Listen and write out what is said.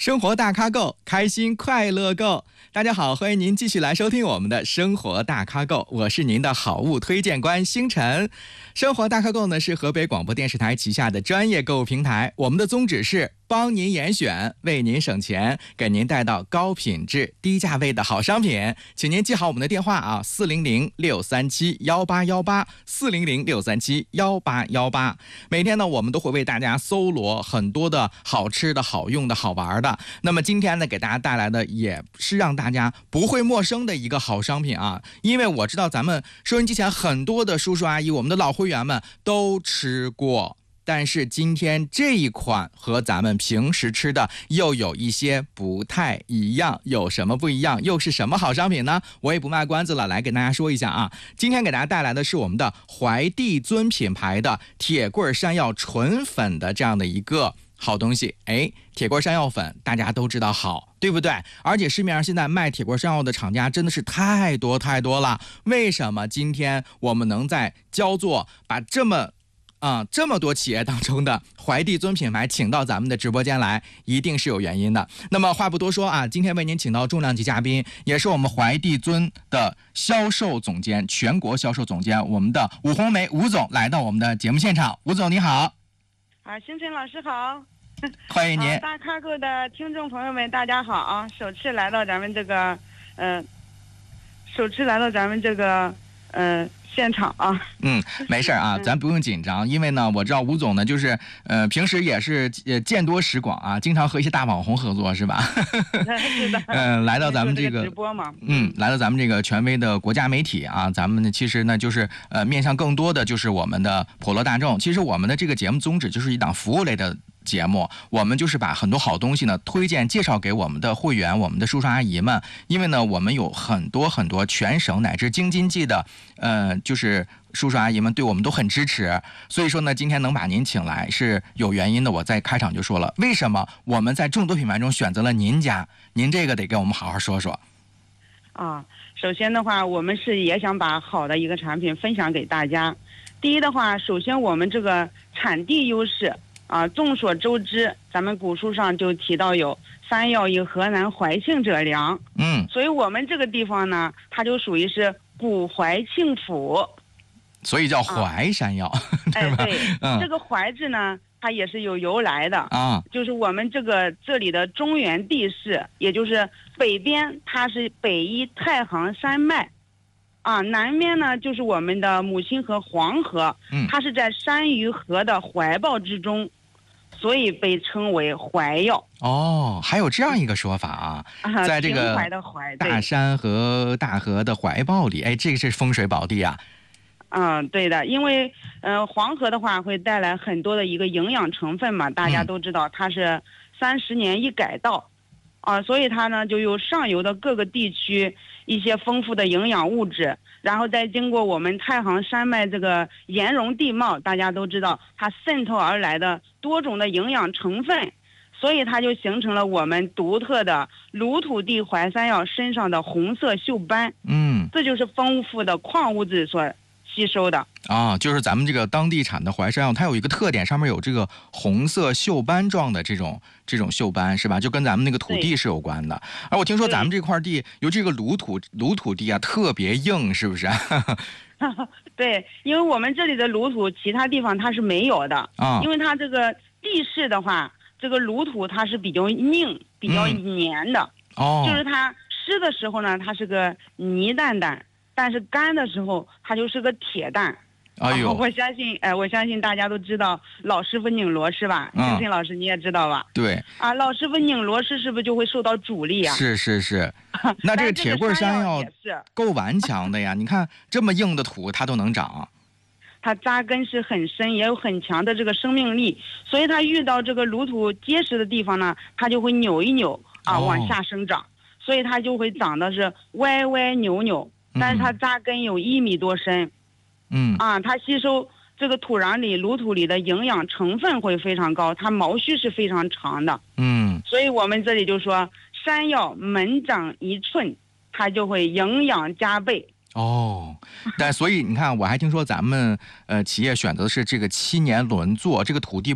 生活大咖够，开心快乐够。大家好，欢迎您继续来收听我们的生活大咖够，我是您的好物推荐官星辰。生活大咖够呢是河北广播电视台旗下的专业购物平台，我们的宗旨是帮您严选，为您省钱，给您带到高品质低价位的好商品。请您记好我们的电话啊，400-637-1818，400-637-1818。每天呢我们都会为大家搜罗很多的好吃的好用的好玩的，那么今天呢给大家带来的也是让大家不会陌生的一个好商品啊。因为我知道咱们收音机前很多的叔叔阿姨，我们的老会员们都吃过，但是今天这一款和咱们平时吃的又有一些不太一样，有什么不一样，又是什么好商品呢？我也不卖关子了，来给大家说一下啊。今天给大家带来的是我们的怀帝尊品牌的铁棍山药纯粉的这样的一个好东西。铁棍山药粉大家都知道好，对不对？而且市面上现在卖铁棍山药的厂家真的是太多了。为什么今天我们能在焦作把这么多企业当中的怀帝尊品牌请到咱们的直播间来，一定是有原因的。那么话不多说啊，今天为您请到重量级嘉宾，也是我们怀帝尊的销售总监，全国销售总监，我们的武红梅吴总来到我们的节目现场。吴总你好。 星辰老师好。 欢迎您。 大咖购的听众朋友们大家好啊，首次来到咱们这个现场啊。 没事啊，咱不用紧张，因为呢我知道吴总呢就是平时也是见多识广啊，经常和一些大网红合作是吧？ 是的。 来到咱们这个直播嘛。 来到咱们这个权威的国家媒体啊，咱们呢其实呢就是面向更多的就是我们的普罗大众。其实我们的这个节目宗旨就是一档服务类的节目，我们就是把很多好东西呢推荐介绍给我们的会员，我们的叔叔阿姨们。因为呢我们有很多全省乃至京津冀的就是叔叔阿姨们对我们都很支持，所以说呢今天能把您请来是有原因的。我在开场就说了，为什么我们在众多品牌中选择了您家，您这个得跟我们好好说说。 首先的话，我们是也想把好的一个产品分享给大家。第一的话，首先我们这个产地优势众所周知，咱们古书上就提到有山药以河南怀庆者良。所以我们这个地方呢，它就属于是古怀庆府， 所以叫淮山药，对吧？ 对，这个淮字呢，它也是有由来的就是我们这里的中原地势，也就是北边它是北依太行山脉南边呢就是我们的母亲河黄河，它是在山与河的怀抱之中，所以被称为淮药。 还有这样一个说法在这个大山和大河的怀抱里，这个是风水宝地啊。 对的，因为黄河的话会带来很多的一个营养成分嘛，大家都知道它是30年一改道所以它呢就有上游的各个地区一些丰富的营养物质，然后再经过我们太行山脉这个岩溶地貌，大家都知道它渗透而来的多种的营养成分，所以它就形成了我们独特的鲁土地淮山药身上的红色锈斑。这就是丰富的矿物质所吸收的就是咱们这个当地产的淮山药，它有一个特点，上面有这个红色锈斑状的这种锈斑是吧？就跟咱们那个土地是有关的。而我听说咱们这块地有这个鲁土地特别硬，是不是？ 对，因为我们这里的鲁土其他地方它是没有的因为它这个地势的话，这个鲁土它是比较硬比较黏的就是它湿的时候呢它是个泥蛋蛋，但是干的时候它就是个铁蛋。我相信大家都知道老师傅拧螺是吧？星星老师你也知道吧？ 对老师傅拧螺丝是不是就会受到阻力是那这个铁棍山药够顽强的呀你看这么硬的土它都能长， 它扎根是很深，也有很强的这个生命力，所以它遇到这个鲁土结实的地方呢，它就会扭一扭往下生长，所以它就会长得是歪歪扭扭，但是它扎根有1米多深。它吸收这个土壤里鲁土里的营养成分会非常高，它毛须是非常长的。所以我们这里就说山药门长1寸，它就会营养加倍。 但所以你看，我还听说咱们企业选择的是这个7年轮作，这个土地